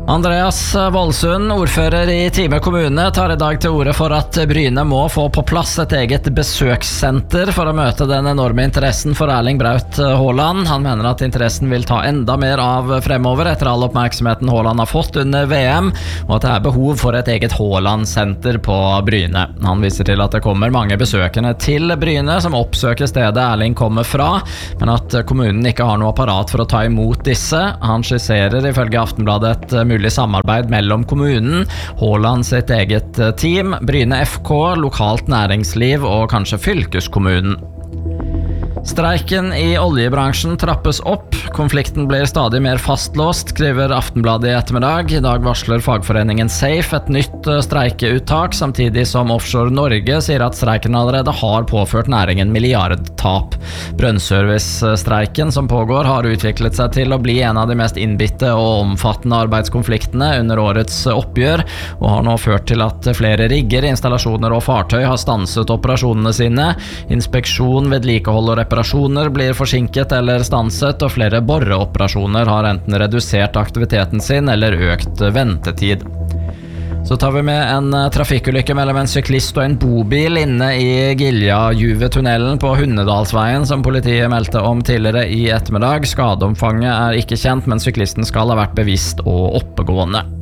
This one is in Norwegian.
Andreas Voldsund, ordfører i Time kommune, tar i dag til orde for at Bryne må få på plass et eget besøkssenter for å møte den enorme interessen for Erling Braut Haaland. Han mener at interessen vil ta enda mer av fremover etter all oppmerksomheten Haaland har fått under VM, og at det er behov for et eget Haaland-senter på Bryne. Han viser til at det kommer mange besøkende til Bryne som oppsøker stedet Erling kommer fra, men at kommunen ikke har noe apparat for å ta imot disse. Han skisserer ifølge Aftenbladet et mulig samarbeid mellom kommunen, Haaland sitt eget team, Bryne FK, lokalt næringsliv og kanskje fylkeskommunen. Streiken i oljebransjen trappes opp. Konflikten blir stadig mer fastlåst, skriver Aftenbladet i ettermiddag. I dag varsler fagforeningen Safe et nytt streikeuttak, samtidig som Offshore Norge sier at streiken allerede har påført næringen milliardtap. Brønnservice-streiken som pågår har utviklet seg til å bli en av de mest innbitte og omfattende arbeidskonfliktene under årets oppgjør, og har nå ført til at flere rigger, installasjoner og fartøy har stanset operasjonene sine. Inspeksjon, vedlikehold og reparasjoner blir forsinket eller stanset, og flere boreoperasjoner har enten redusert aktiviteten sin eller økt ventetid. Så tar vi med en trafikkulykke mellom en syklist og en bobil inne i Gilja-Juve-tunnelen på Hundedalsveien, som politiet meldte om tidligere i ettermiddag. Skadeomfanget er ikke kjent, men syklisten skal ha vært bevisst og oppegående.